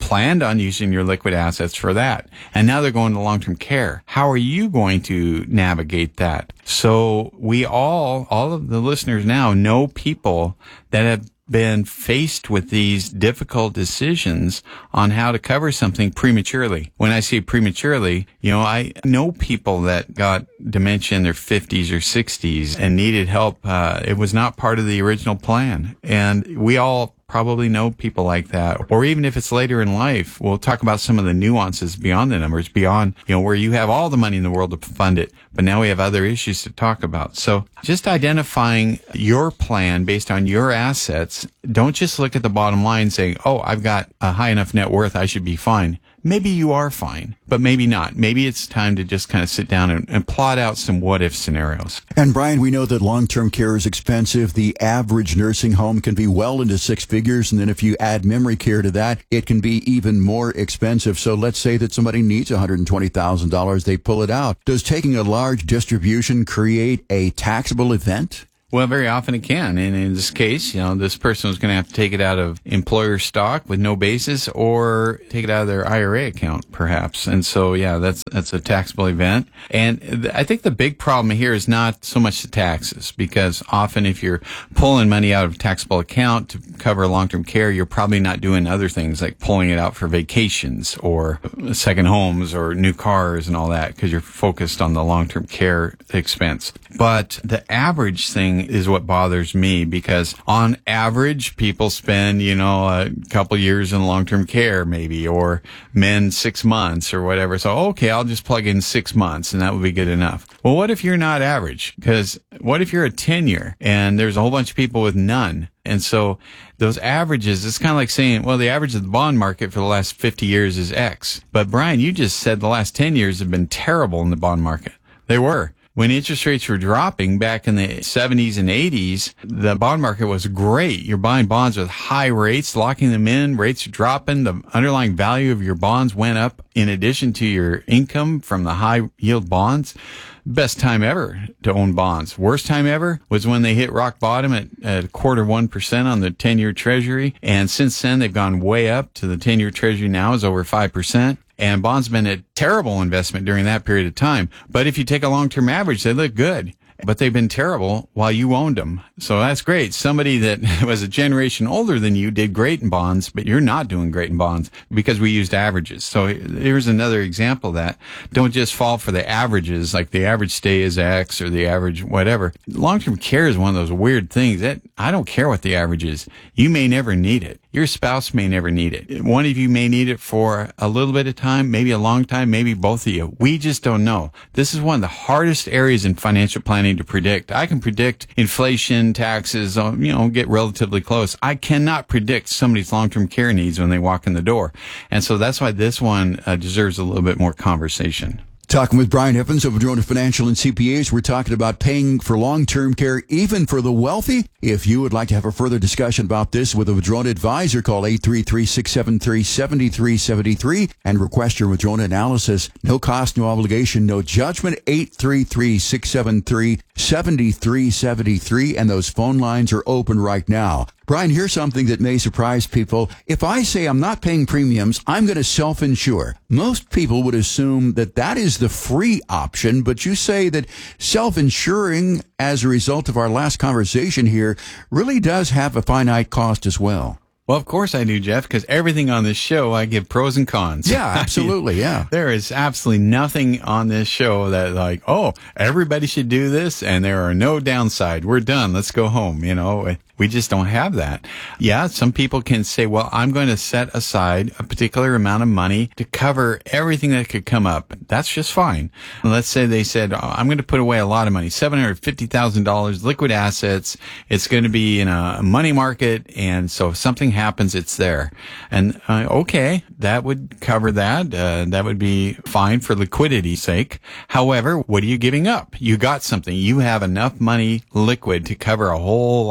planned on using your liquid assets for that. And now they're going to long-term care. How are you going to navigate that? So we all, all of the listeners now know people that have been faced with these difficult decisions on how to cover something prematurely. When I say prematurely, you know, I know people that got dementia in their fifties or sixties and needed help. Uh, it was not part of the original plan. And we all probably know people like that. Or even if it's later in life, we'll talk about some of the nuances beyond the numbers, beyond, you know, where you have all the money in the world to fund it, but now we have other issues to talk about. So just identifying your plan based on your assets. Don't just look at the bottom line saying, oh, I've got a high enough net worth, I should be fine. Maybe you are fine, but maybe not. Maybe it's time to just kind of sit down and, and plot out some what-if scenarios. And Brian, we know that long-term care is expensive. The average nursing home can be well into six figures. And then if you add memory care to that, it can be even more expensive. So let's say that somebody needs one hundred twenty thousand dollars. They pull it out. Does taking a large distribution create a taxable event? Well, very often it can. And in this case, you know, this person was going to have to take it out of employer stock with no basis or take it out of their I R A account, perhaps. And so, yeah, that's that's a taxable event. And th- I think the big problem here is not so much the taxes, because often if you're pulling money out of a taxable account to cover long-term care, you're probably not doing other things like pulling it out for vacations or second homes or new cars and all that, because you're focused on the long-term care expense. But the average thing is what bothers me, because on average, people spend, you know, a couple years in long-term care maybe, or men six months or whatever. So, okay, I'll just plug in six months and that would be good enough. Well, what if you're not average? Because what if you're a ten-year and there's a whole bunch of people with none? And so those averages, it's kind of like saying, well, the average of the bond market for the last fifty years is X. But Brian, you just said the last ten years have been terrible in the bond market. They were. When interest rates were dropping back in the seventies and eighties, the bond market was great. You're buying bonds with high rates, locking them in, rates are dropping, the underlying value of your bonds went up in addition to your income from the high yield bonds. Best time ever to own bonds. Worst time ever was when they hit rock bottom at, at a quarter one percent on the ten-year Treasury. And since then, they've gone way up to the ten-year Treasury now is over five percent. And bonds been a terrible investment during that period of time. But if you take a long-term average, they look good. But they've been terrible while you owned them. So that's great. Somebody that was a generation older than you did great in bonds, but you're not doing great in bonds because we used averages. So here's another example of that. Don't just fall for the averages, like the average stay is X or the average whatever. Long-term care is one of those weird things that I don't care what the average is. You may never need it. Your spouse may never need it. One of you may need it for a little bit of time, maybe a long time, maybe both of you. We just don't know. This is one of the hardest areas in financial planning to predict. I can predict inflation, taxes, you know, get relatively close. I cannot predict somebody's long-term care needs when they walk in the door. And so that's why this one uh, deserves a little bit more conversation. Talking with Brian Evans of Madrona Financial and C P As, we're talking about paying for long-term care even for the wealthy. If you would like to have a further discussion about this with a Madrona advisor, call eight three three, six seven three, seven three seven three and request your Madrona analysis. No cost, no obligation, no judgment. eight three three, six seven three, seven three seven three, and those phone lines are open right now. Brian, here's something that may surprise people. If I say I'm not paying premiums, I'm going to self-insure. Most people would assume that that is the free option, but you say that self-insuring, as a result of our last conversation here, really does have a finite cost as well. Well, of course I do, Jeff, because everything on this show, I give pros and cons. Yeah, absolutely, yeah. There is absolutely nothing on this show that like, oh, everybody should do this, and there are no downside. We're done. Let's go home, you know. We just don't have that. Yeah, some people can say, well, I'm going to set aside a particular amount of money to cover everything that could come up. That's just fine. Let's say they said, oh, I'm going to put away a lot of money, seven hundred fifty thousand dollars, liquid assets. It's going to be in a money market. And so if something happens, it's there. And uh, okay, that would cover that. Uh, that would be fine for liquidity's sake. However, what are you giving up? You got something. You have enough money liquid to cover a whole lot of stuff.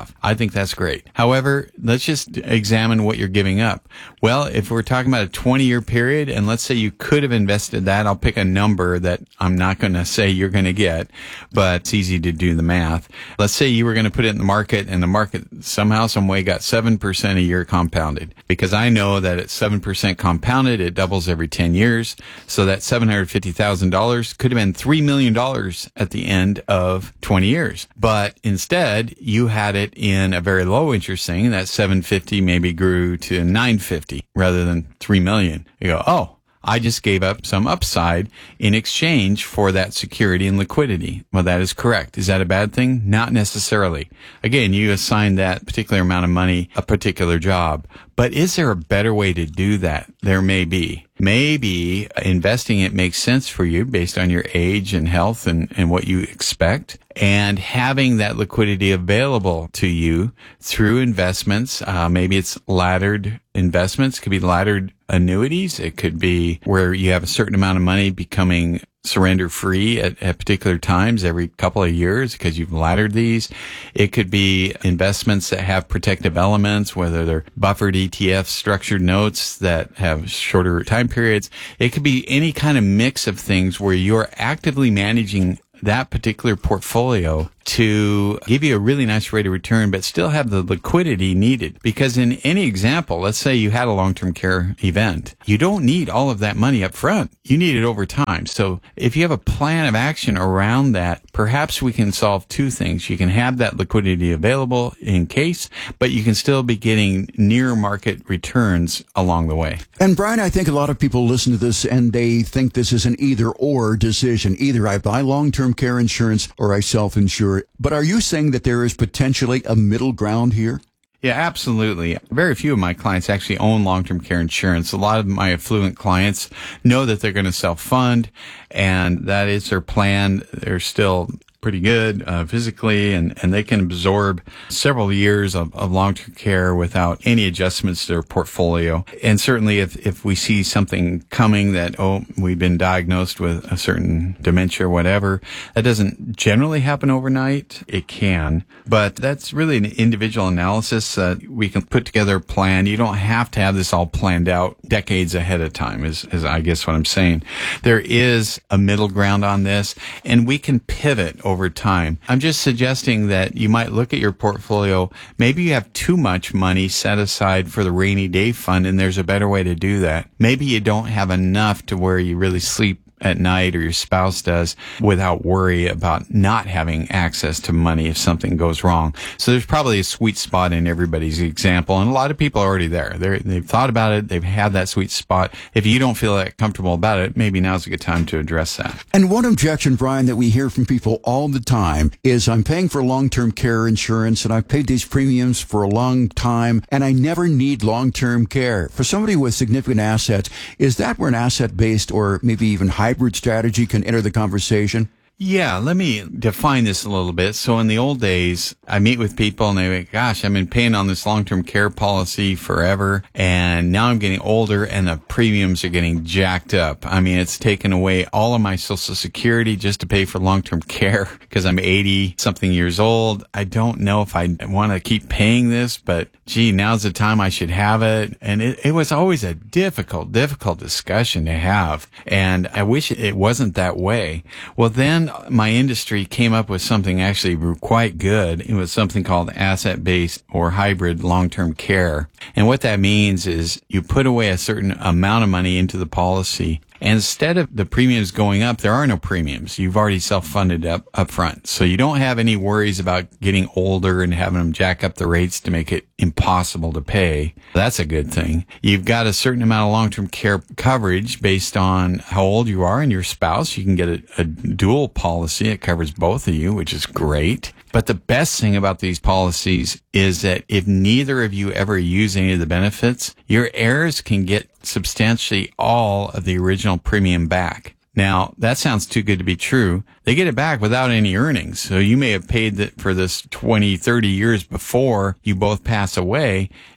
off. I think that's great. However, let's just examine what you're giving up. Well, if we're talking about a twenty-year period, and let's say you could have invested that, I'll pick a number that I'm not going to say you're going to get, but it's easy to do the math. Let's say you were going to put it in the market, and the market somehow, some way got seven percent a year compounded. Because I know that at seven percent compounded, it doubles every ten years. So that seven hundred fifty thousand dollars could have been three million dollars at the end of twenty years. But instead, you had it in a very low interest thing. That seven hundred fifty maybe grew to nine hundred fifty rather than three million. You go, oh, I just gave up some upside in exchange for that security and liquidity. Well, that is correct. Is that a bad thing? Not necessarily. Again, you assign that particular amount of money a particular job. But is there a better way to do that? There may be. Maybe investing it makes sense for you based on your age and health and, and what you expect. And having that liquidity available to you through investments, uh, maybe it's laddered investments, it could be laddered annuities. It could be where you have a certain amount of money becoming surrender free at, at particular times every couple of years because you've laddered these. It could be investments that have protective elements, whether they're buffered E T Fs, structured notes that have shorter time periods. It could be any kind of mix of things where you're actively managing that particular portfolio to give you a really nice rate of return, but still have the liquidity needed. Because in any example, let's say you had a long-term care event, you don't need all of that money up front. You need it over time. So if you have a plan of action around that, perhaps we can solve two things. You can have that liquidity available in case, but you can still be getting near market returns along the way. And Brian, I think a lot of people listen to this and they think this is an either or decision. Either I buy long-term care insurance or I self-insure. But are you saying that there is potentially a middle ground here? Yeah, absolutely. Very few of my clients actually own long-term care insurance. A lot of my affluent clients know that they're going to self-fund, and that is their plan. They're still pretty good uh, physically, and, and they can absorb several years of, of long-term care without any adjustments to their portfolio. And certainly if, if we see something coming that, oh, we've been diagnosed with a certain dementia or whatever, that doesn't generally happen overnight. It can, but that's really an individual analysis. Uh, we can put together a plan. You don't have to have this all planned out decades ahead of time is, is I guess what I'm saying. There is a middle ground on this, and we can pivot over over time. I'm just suggesting that you might look at your portfolio. Maybe you have too much money set aside for the rainy day fund, and there's a better way to do that. Maybe you don't have enough to where you really sleep at night, or your spouse does, without worry about not having access to money if something goes wrong. So there's probably a sweet spot in everybody's example, and a lot of people are already there. They're, they've thought about it. They've had that sweet spot. If you don't feel that comfortable about it, maybe now's a good time to address that. And one objection, Brian, that we hear from people all the time is, I'm paying for long-term care insurance, and I've paid these premiums for a long time, and I never need long-term care. For somebody with significant assets, is that where an asset-based or maybe even hybrid strategy can enter the conversation? Yeah, let me define this a little bit. So in the old days, I meet with people and they go, gosh, I've been paying on this long-term care policy forever, and now I'm getting older and the premiums are getting jacked up. I mean, it's taken away all of my Social Security just to pay for long-term care because I'm eighty something years old. I don't know if I want to keep paying this, but gee, now's the time I should have it. And it, it was always a difficult, difficult discussion to have. And I wish it wasn't that way. Well, then my industry came up with something actually quite good. It was something called asset-based or hybrid long-term care. And what that means is you put away a certain amount of money into the policy, and instead of the premiums going up, there are no premiums. You've already self-funded up, up front. So you don't have any worries about getting older and having them jack up the rates to make it impossible to pay. That's a good thing. You've got a certain amount of long-term care coverage based on how old you are and your spouse. You can get a, a dual policy. It covers both of you, which is great. But the best thing about these policies is that if neither of you ever use any of the benefits, your heirs can get substantially all of the original premium back. Now, that sounds too good to be true. They get it back without any earnings. So you may have paid that for this twenty, thirty years before you both pass away.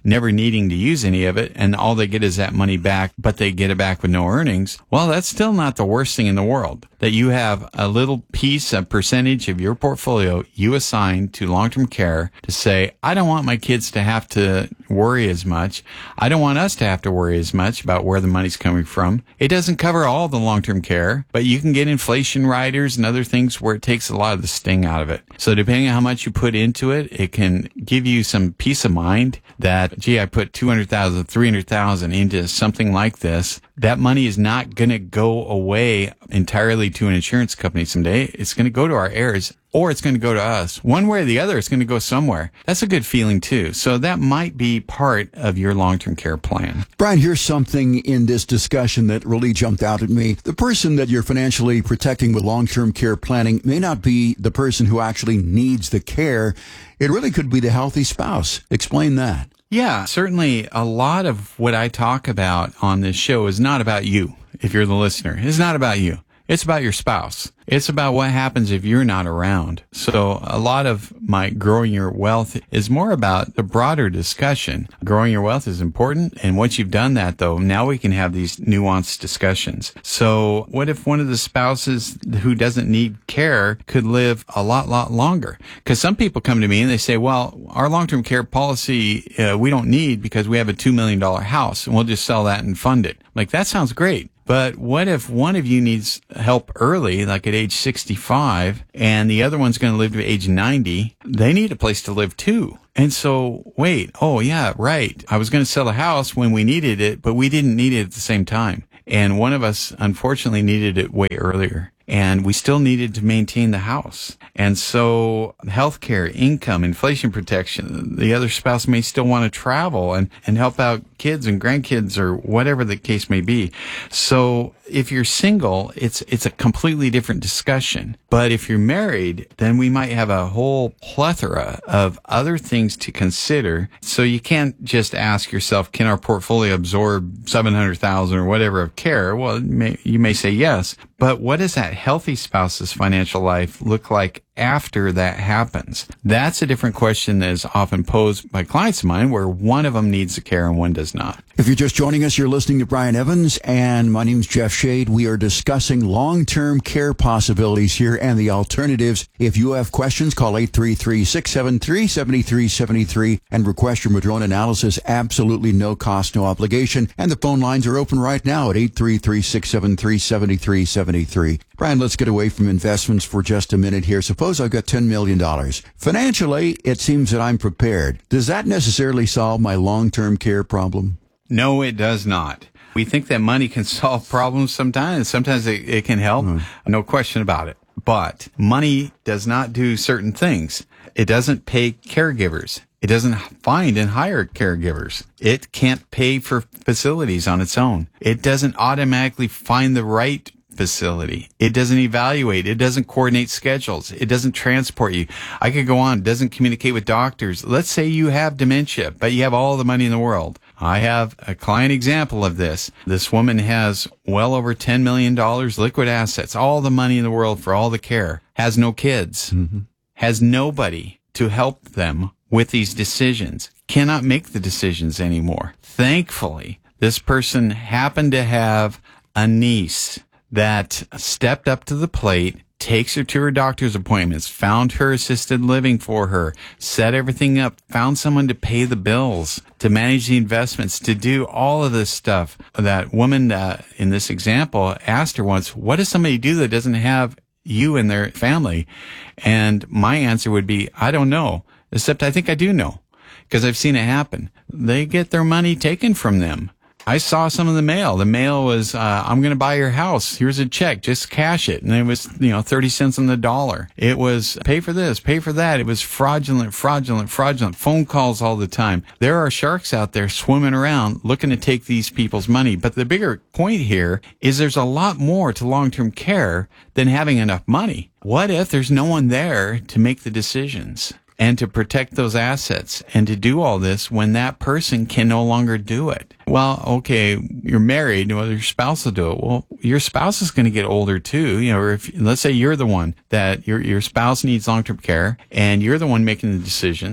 never needing to use any of it, and all they get is that money back, but they get it back with no earnings, well, that's still not the worst thing in the world. That you have a little piece, a percentage of your portfolio you assign to long-term care to say, I don't want my kids to have to worry as much. I don't want us to have to worry as much about where the money's coming from. It doesn't cover all the long-term care, but you can get inflation riders and other things where it takes a lot of the sting out of it. So depending on how much you put into it, it can give you some peace of mind that, gee, I put two hundred thousand dollars, three hundred thousand dollars into something like this. That money is not going to go away entirely to an insurance company someday. It's going to go to our heirs, or it's going to go to us. One way or the other, it's going to go somewhere. That's a good feeling too. So that might be part of your long-term care plan. Brian, here's something in this discussion that really jumped out at me. The person that you're financially protecting with long-term care planning may not be the person who actually needs the care. It really could be the healthy spouse. Explain that. Yeah, certainly a lot of what I talk about on this show is not about you, if you're the listener. It's not about you. It's about your spouse. It's about what happens if you're not around. So a lot of my Growing Your Wealth is more about the broader discussion. Growing your wealth is important. And once you've done that, though, now we can have these nuanced discussions. So what if one of the spouses who doesn't need care could live a lot, lot longer? Because some people come to me and they say, well, our long-term care policy, uh, we don't need because we have a two million dollars house and we'll just sell that and fund it. Like, that sounds great. But what if one of you needs help early, like at age sixty-five, and the other one's going to live to age ninety? They need a place to live too. And so, wait, oh yeah, right. I was going to sell a house when we needed it, but we didn't need it at the same time. And one of us, unfortunately, needed it way earlier. And we still needed to maintain the house. And so healthcare, income, inflation protection, the other spouse may still want to travel and, and help out kids and grandkids or whatever the case may be. So if you're single, it's it's a completely different discussion. But if you're married, then we might have a whole plethora of other things to consider. So you can't just ask yourself, can our portfolio absorb seven hundred thousand dollars or whatever of care? Well, may, you may say yes. But what does that healthy spouse's financial life look like after that happens? That's a different question that is often posed by clients of mine where one of them needs the care and one does not. If you're just joining us, you're listening to Brian Evans, and my name's Jeff Shade. We are discussing long-term care possibilities here and the alternatives. If you have questions, call eight three three, six seven three, seven three seven three and request your Madrona analysis. Absolutely no cost, no obligation. And the phone lines are open right now at eight three three, six seven three, seven three seven three. Brian, let's get away from investments for just a minute here. Suppose I've got ten million dollars. Financially, it seems that I'm prepared. Does that necessarily solve my long-term care problem? No, it does not. We think that money can solve problems sometimes. Sometimes it, it can help. Mm. No question about it. But money does not do certain things. It doesn't pay caregivers. It doesn't find and hire caregivers. It can't pay for facilities on its own. It doesn't automatically find the right facility. It doesn't evaluate. It doesn't coordinate schedules. It doesn't transport you. I could go on. It doesn't communicate with doctors. Let's say you have dementia, but you have all the money in the world. I have a client example of this. This woman has well over ten million dollars liquid assets, all the money in the world for all the care, has no kids, mm-hmm. has nobody to help them with these decisions, cannot make the decisions anymore. Thankfully, this person happened to have a niece that stepped up to the plate, takes her to her doctor's appointments, found her assisted living for her, set everything up, found someone to pay the bills, to manage the investments, to do all of this stuff. That woman uh, in this example asked her once, what does somebody do that doesn't have you and their family? And my answer would be, I don't know, except I think I do know, because I've seen it happen. They get their money taken from them. I saw some of the mail. The mail was, uh, I'm going to buy your house. Here's a check. Just cash it. And it was, you know, thirty cents on the dollar. It was pay for this, pay for that. It was fraudulent, fraudulent, fraudulent. Phone calls all the time. There are sharks out there swimming around looking to take these people's money. But the bigger point here is there's a lot more to long-term care than having enough money. What if there's no one there to make the decisions and to protect those assets and to do all this when that person can no longer do it? Well, okay, you're married, well, your spouse will do it. Well, your spouse is going to get older too. You know, or if, let's say you're the one that your, your spouse needs long-term care and you're the one making the decisions,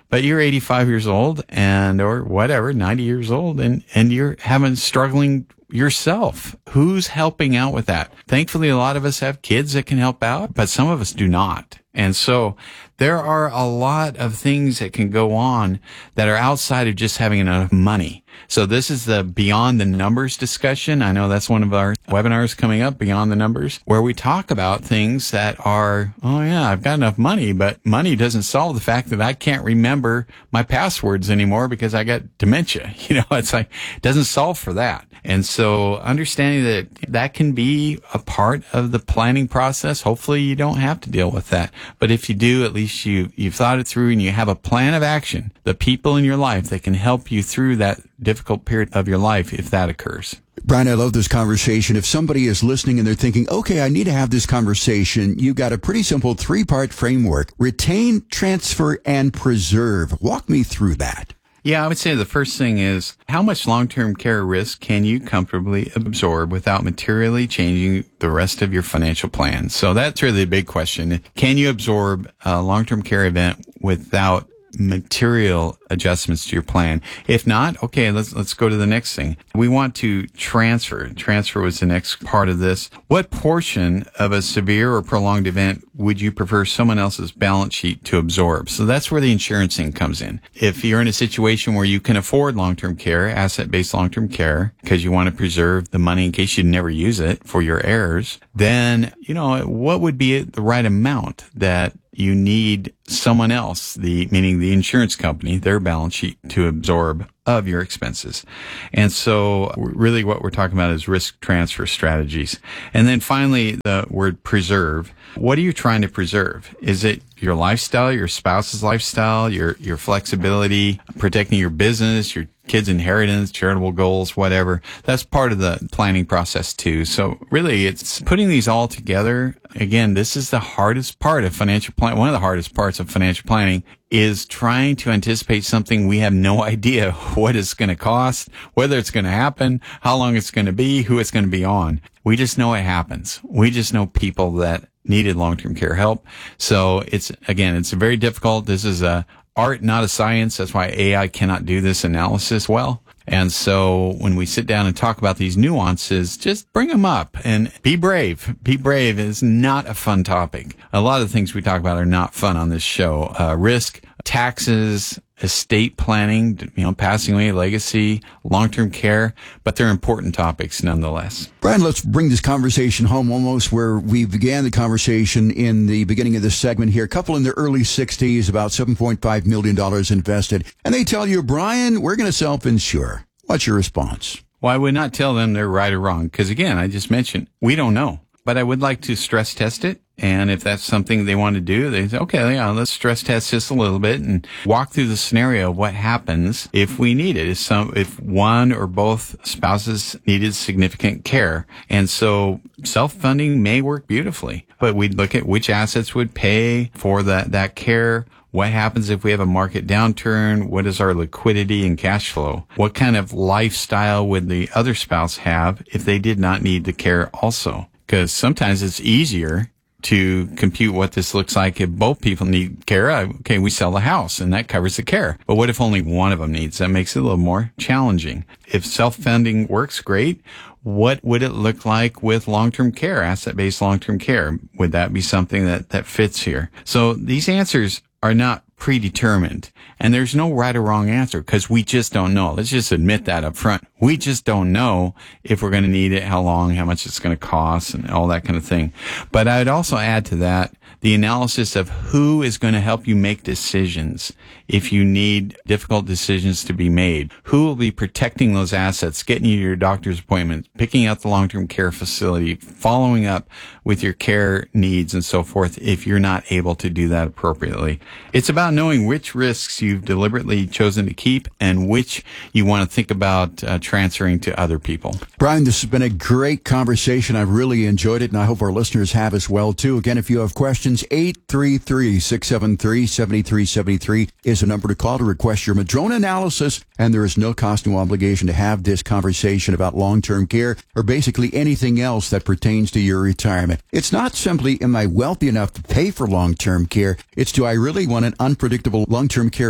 but you're eighty-five years old and, or whatever, ninety years old, and, and you're having struggling yourself. Who's helping out with that? Thankfully, a lot of us have kids that can help out, but some of us do not. And so there are a lot of things that can go on that are outside of just having enough money. So this is the Beyond the Numbers discussion. I know that's one of our webinars coming up, Beyond the Numbers, where we talk about things that are, oh yeah, I've got enough money, but money doesn't solve the fact that I can't remember my passwords anymore because I got dementia. You know, it's like, it doesn't solve for that. And so understanding that that can be a part of the planning process. Hopefully you don't have to deal with that. But if you do, at least you, you've thought it through and you have a plan of action, the people in your life that can help you through that difficult period of your life if that occurs. Brian, I love this conversation. If somebody is listening and they're thinking, okay, I need to have this conversation, you've got a pretty simple three-part framework: retain, transfer, and preserve. Walk me through that. Yeah, I would say the first thing is, how much long-term care risk can you comfortably absorb without materially changing the rest of your financial plan? So that's really the big question. Can you absorb a long-term care event without material adjustments to your plan? If not, okay, let's let's go to the next thing. We want to transfer. Transfer was the next part of this. What portion of a severe or prolonged event would you prefer someone else's balance sheet to absorb? So that's where the insuranceing comes in. If you're in a situation where you can afford long-term care, asset-based long-term care, because you want to preserve the money in case you never use it for your heirs, then, you know, what would be the right amount that you need someone else, the meaning the insurance company, their balance sheet to absorb of your expenses. And so really what we're talking about is risk transfer strategies. And then finally, the word preserve. What are you trying to preserve? Is it your lifestyle, your spouse's lifestyle, your, your flexibility, protecting your business, your kids' inheritance, charitable goals, whatever? That's part of the planning process too. So really it's putting these all together. Again, this is the hardest part of financial planning. One of the hardest parts of financial planning is trying to anticipate something we have no idea what it's going to cost, whether it's going to happen, how long it's going to be, who it's going to be on. We just know it happens. We just know people that needed long-term care help. So it's, again, it's very difficult. This is a art, not a science. That's why A I cannot do this analysis well. And so when we sit down and talk about these nuances, just bring them up and be brave. Be brave is not a fun topic. A lot of the things we talk about are not fun on this show. Uh, risk, taxes, estate planning, you know, passing away, legacy, long-term care, but they're important topics nonetheless. Brian, let's bring this conversation home almost where we began the conversation in the beginning of this segment here. A couple in their early sixties, about seven point five million dollars invested, and they tell you, Brian, we're going to self-insure. What's your response? Well, I would not tell them they're right or wrong, because again, I just mentioned, we don't know. But I would like to stress test it. And if that's something they want to do, they say, okay, yeah, let's stress test this a little bit and walk through the scenario of what happens if we need it, if some, if one or both spouses needed significant care. And so self-funding may work beautifully, but we'd look at which assets would pay for that, that care. What happens if we have a market downturn? What is our liquidity and cash flow? What kind of lifestyle would the other spouse have if they did not need the care also? Because sometimes it's easier to compute what this looks like if both people need care. Okay, we sell the house and that covers the care. But what if only one of them needs? That makes it a little more challenging. If self-funding works, great. What would it look like with long-term care, asset-based long-term care? Would that be something that, that fits here? So these answers are not predetermined, and there's no right or wrong answer because we just don't know. Let's just admit that up front. We just don't know if we're going to need it, how long, how much it's going to cost, and all that kind of thing. But I'd also add to that the analysis of who is going to help you make decisions if you need difficult decisions to be made. Who will be protecting those assets, getting you to your doctor's appointment, picking out the long-term care facility, following up with your care needs and so forth if you're not able to do that appropriately. It's about knowing which risks you've deliberately chosen to keep and which you want to think about uh, transferring to other people. Brian, this has been a great conversation. I've really enjoyed it, and I hope our listeners have as well, too. Again, if you have questions, eight three three, six seven three, seven three seven three is a number to call to request your Madrona analysis, and there is no cost, no obligation to have this conversation about long-term care or basically anything else that pertains to your retirement. It's not simply, am I wealthy enough to pay for long-term care? It's, do I really want an unpredictable long-term care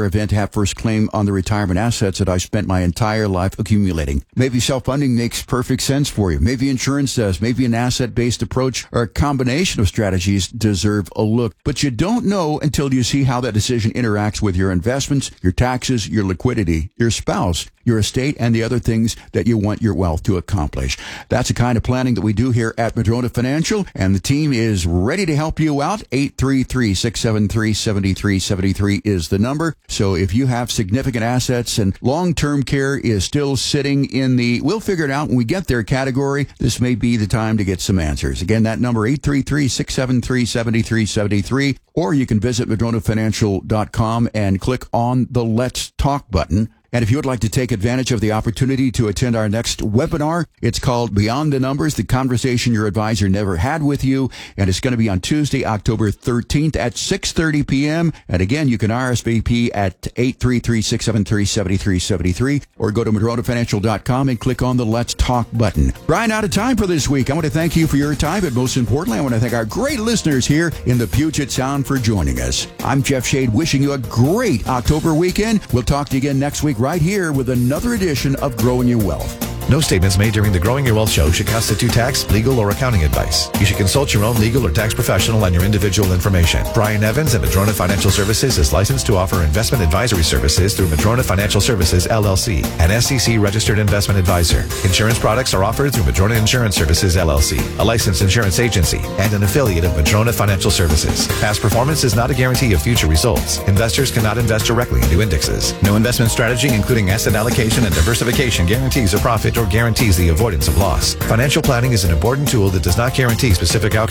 event to have first claim on the retirement assets that I spent my entire life accumulating. Maybe self-funding makes perfect sense for you. Maybe insurance does. Maybe an asset-based approach or a combination of strategies deserve a look. But you don't know until you see how that decision interacts with your investments, your taxes, your liquidity, your spouse, your estate, and the other things that you want your wealth to accomplish. That's the kind of planning that we do here at Madrona Financial, and the team is ready to help you out. eight three three, six seven three, seven three seven three is the number. So if you have significant assets and long-term care is still sitting in the we'll figure it out when we get there category, this may be the time to get some answers. Again, that number, eight three three, six seven three, seven three seven three, or you can visit madrona financial dot com and click on the Let's Talk button. And if you would like to take advantage of the opportunity to attend our next webinar, it's called Beyond the Numbers, the conversation your advisor never had with you. And it's going to be on Tuesday, October thirteenth at six thirty p.m. And again, you can R S V P at eight three three, six seven three, seven three seven three or go to madrona financial dot com and click on the Let's Talk button. Brian, out of time for this week. I want to thank you for your time, but most importantly, I want to thank our great listeners here in the Puget Sound for joining us. I'm Jeff Shade, wishing you a great October weekend. We'll talk to you again next week right here with another edition of Growing Your Wealth. No statements made during the Growing Your Wealth show should constitute tax, legal, or accounting advice. You should consult your own legal or tax professional on your individual information. Brian Evans at Madrona Financial Services is licensed to offer investment advisory services through Madrona Financial Services, L L C, an S E C-registered investment advisor. Insurance products are offered through Madrona Insurance Services, L L C, a licensed insurance agency, and an affiliate of Madrona Financial Services. Past performance is not a guarantee of future results. Investors cannot invest directly into indexes. No investment strategy, including asset allocation and diversification, guarantees a profit or guarantees the avoidance of loss. Financial planning is an important tool that does not guarantee specific outcomes.